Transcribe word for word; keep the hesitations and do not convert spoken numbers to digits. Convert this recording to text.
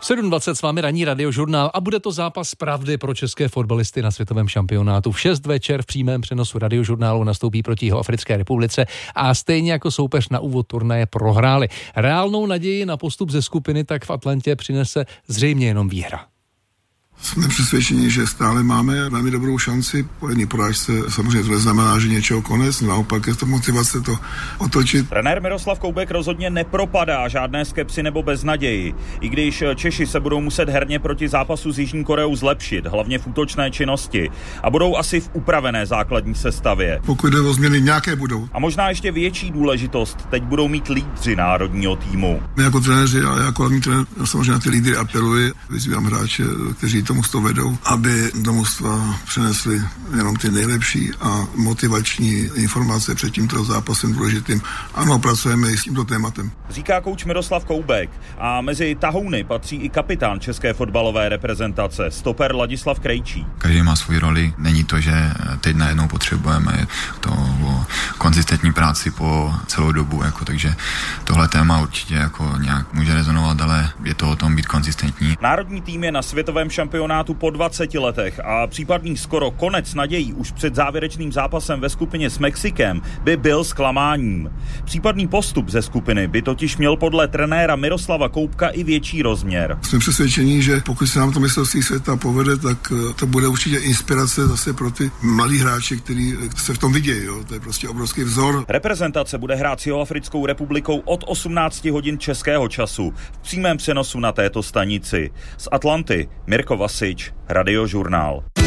sedm dvacet s vámi ranní radiožurnál a bude to zápas pravdy pro české fotbalisty na světovém šampionátu. V šest večer v přímém přenosu radiožurnálu nastoupí proti Jihoafrické republice a stejně jako soupeř na úvod turnaje prohráli. Reálnou naději na postup ze skupiny tak v Atlantě přinese zřejmě jenom výhra. Jsme přesvědčeni, že stále máme velmi dobrou šanci. Po jedné porážce samozřejmě to neznamená, že něčeho konec, naopak je to motivace to otočit. Trenér Miroslav Koubek rozhodně nepropadá žádné skepsi nebo beznaději. I když Češi se budou muset herně proti zápasu s Jižní Koreou zlepšit, hlavně v útočné činnosti. A budou asi v upravené základní sestavě. Pokud jde o změny, nějaké budou. A možná ještě větší důležitost teď budou mít lídři národního týmu. My jako trenéři a jako hlavní trenér samozřejmě na ty lídry apeluji, vyzývám hráče, kteří to mužstvo vedou, aby do mužstva přinesli jenom ty nejlepší a motivační informace před tímto zápasem důležitým. Ano, pracujeme i s tímto tématem. Říká kouč Miroslav Koubek a mezi tahouny patří i kapitán české fotbalové reprezentace, stoper Ladislav Krejčí. Každý má svou roli, není to, že teď najednou potřebujeme to o konzistentní práci po celou dobu, jako, takže tohle téma určitě jako nějak může rezonovat, ale je to o tom být konzistentní. Národní tým je na světovém šampionátu po dvaceti letech a případný skoro konec nadějí už před závěrečným zápasem ve skupině s Mexikem by byl zklamáním. Případný postup ze skupiny by totiž měl podle trenéra Miroslava Koubka i větší rozměr. Jsme přesvědčeni, že pokud se nám to mistrovství světa povede, tak to bude určitě inspirace zase pro ty mladí hráči, kteří se v tom vidějí. Jo? To je prostě obrovský vzor. Reprezentace bude hrát s Jihoafrickou republikou od osmnácti hodin českého času v přímém přenosu na této stanici. Z Atlanty Mirko Vasič, Radiožurnál.